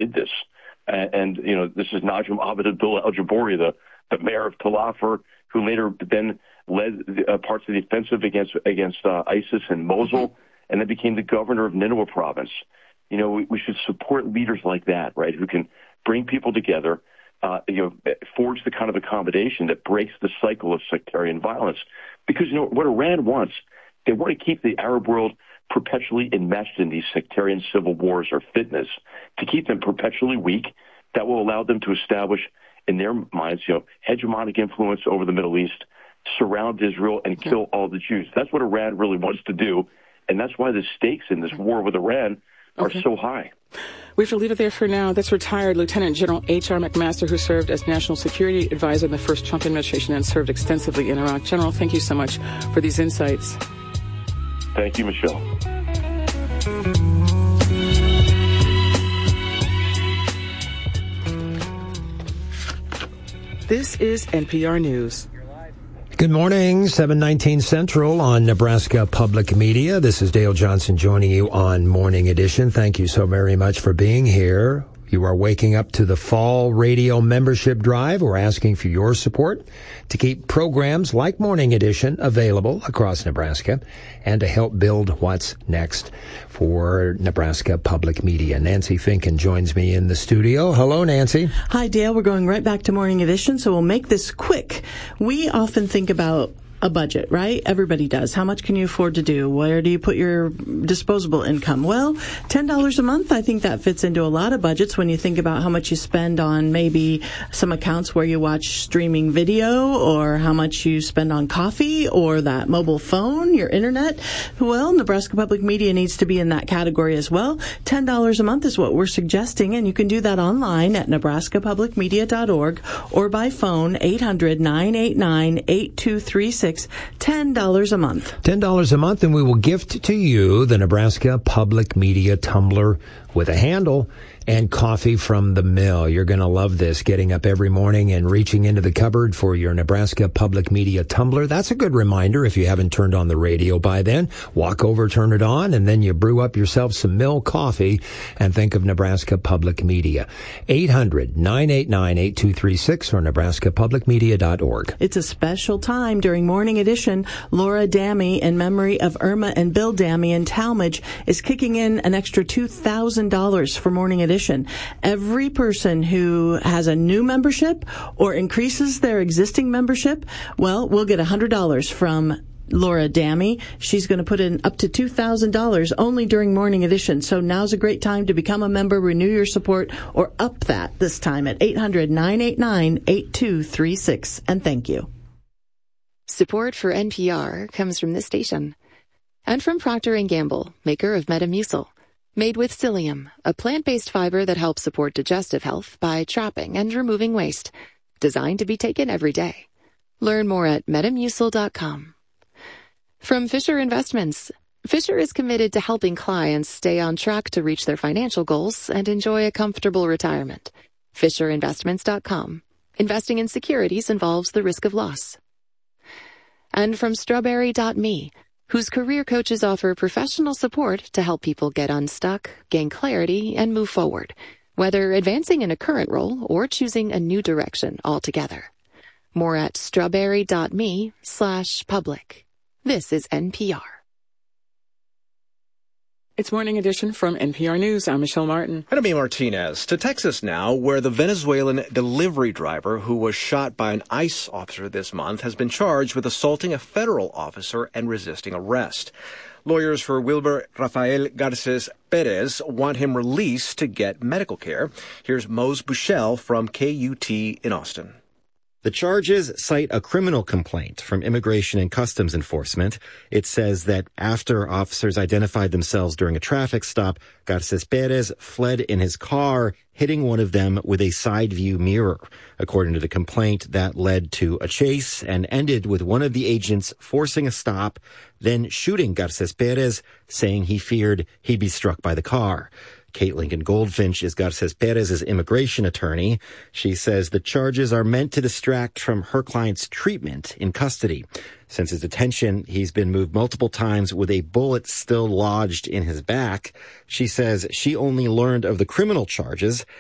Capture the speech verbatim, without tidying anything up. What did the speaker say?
did this. And, and you know, this is Najm Abed Abdullah al-Jabouri, the, the mayor of Tel Afar, who later then led the, uh, parts of the offensive against against uh, ISIS in Mosul, and then became the governor of Nineveh province. You know, we, we should support leaders like that, right, who can bring people together, uh, you know, forge the kind of accommodation that breaks the cycle of sectarian violence. Because, you know, what Iran wants, they want to keep the Arab world perpetually enmeshed in these sectarian civil wars or fitnas, to keep them perpetually weak. That will allow them to establish in their minds, you know, hegemonic influence over the Middle East, surround Israel, and kill all the Jews. That's what Iran really wants to do, and that's why the stakes in this war with Iran are okay. so high. We have to leave it there for now. That's retired Lieutenant General H R. McMaster, who served as National Security Advisor in the first Trump administration and served extensively in Iraq. General, thank you so much for these insights. Thank you, Michelle. This is N P R News. Good morning, seven nineteen Central on Nebraska Public Media. This is Dale Johnson joining you on Morning Edition. Thank you so very much for being here. You are waking up to the fall radio membership drive. We're asking for your support to keep programs like Morning Edition available across Nebraska and to help build what's next for Nebraska Public Media. Nancy Finken joins me in the studio. Hello, Nancy. Hi, Dale. We're going right back to Morning Edition, so we'll make this quick. We often think about a budget, right? Everybody does. How much can you afford to do? Where do you put your disposable income? Well, ten dollars a month, I think that fits into a lot of budgets when you think about how much you spend on maybe some accounts where you watch streaming video, or how much you spend on coffee or that mobile phone, your internet. Well, Nebraska Public Media needs to be in that category as well. ten dollars a month is what we're suggesting, and you can do that online at nebraska public media dot org or by phone eight hundred, nine eight nine, eight two three six. ten dollars a month. ten dollars a month, and we will gift to you the Nebraska Public Media tumbler with a handle and coffee from the mill. You're going to love this, getting up every morning and reaching into the cupboard for your Nebraska Public Media tumbler. That's a good reminder if you haven't turned on the radio by then. Walk over, turn it on, and then you brew up yourself some mill coffee and think of Nebraska Public Media. eight hundred, nine eight nine, eight two three six or nebraska public media dot org. It's a special time during Morning Edition. Laura Dammy, in memory of Irma and Bill Dammy in Talmadge, is kicking in an extra two thousand dollars for Morning Edition. Every person who has a new membership or increases their existing membership, well, we'll get one hundred dollars from Laura Dammy. She's going to put in up to two thousand dollars only during Morning Edition. So now's a great time to become a member, renew your support, or up that this time at eight hundred, nine eight nine, eight two three six. And thank you. Support for N P R comes from this station and from Procter and Gamble, maker of Metamucil. Made with psyllium, a plant-based fiber that helps support digestive health by trapping and removing waste. Designed to be taken every day. Learn more at metamucil dot com. From Fisher Investments, Fisher is committed to helping clients stay on track to reach their financial goals and enjoy a comfortable retirement. fisher investments dot com. Investing in securities involves the risk of loss. And from strawberry dot me, whose career coaches offer professional support to help people get unstuck, gain clarity, and move forward, whether advancing in a current role or choosing a new direction altogether. More at strawberry dot me slash public. This is N P R. It's Morning Edition from N P R News. I'm Michelle Martin. And I'm A. Martinez. To Texas now, where the Venezuelan delivery driver who was shot by an ICE officer this month has been charged with assaulting a federal officer and resisting arrest. Lawyers for Wilber Rafael Garces Perez want him released to get medical care. Here's Mose Bushell from K U T in Austin. The charges cite a criminal complaint from Immigration and Customs Enforcement. It says that after officers identified themselves during a traffic stop, Garces Perez fled in his car, hitting one of them with a side view mirror. According to the complaint, that led to a chase and ended with one of the agents forcing a stop, then shooting Garces Perez, saying he feared he'd be struck by the car. Kate Lincoln Goldfinch is Garces Perez's immigration attorney. She says the charges are meant to distract from her client's treatment in custody. Since his detention, he's been moved multiple times with a bullet still lodged in his back. She says she only learned of the criminal charges